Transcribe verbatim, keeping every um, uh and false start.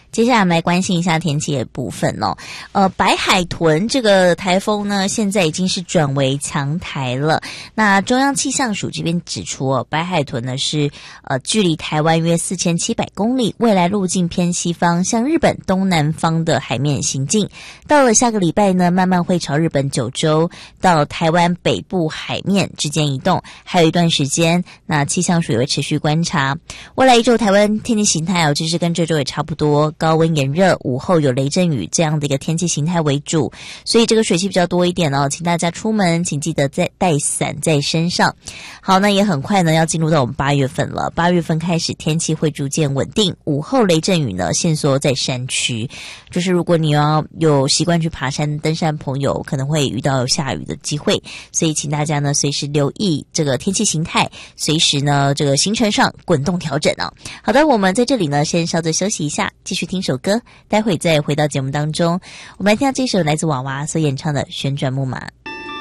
接下来我们来关心一下天气的部分哦。呃，白海豚这个台风呢，现在已经是转为强台了。那中央气象署这边指出哦，白海豚呢是呃距离台湾约四千七百公里，未来路径偏西方，向日本东南方的海面行进。到了下个礼拜呢，慢慢会朝日本九州到台湾北部海面之间移动，还有一段时间，那气象署也会持续观察。未来一周台湾天气形态哦，其实跟这周也差不多，高温炎热，午后有雷阵雨这样的一个天气形态为主，所以这个水汽比较多一点哦，请大家出门请记得再带伞在身上。好，那也很快呢要进入到我们八月份了，八月份开始天气会逐渐稳定，午后雷阵雨呢限缩在山区，就是如果你要有习惯去爬山登山朋友可能会遇到下雨的机会，所以请大家呢随时留意这个天气形态，随时呢这个行程上滚动调整哦。好的，我们在这里呢先稍作休息一下，继续听首歌，待会再回到节目当中。我们来听到这首来自娃娃所演唱的《旋转木马》。